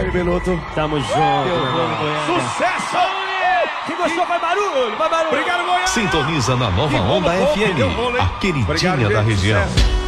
Rogério Beloto. Tamo junto. Sucesso! Quem gostou, vai barulho, vai barulho. Obrigado, Goiânia. Sintoniza na Nova Que bom, Onda bom, FM, deu bolo, hein? a queridinha Obrigado, da gente. região. Sucesso.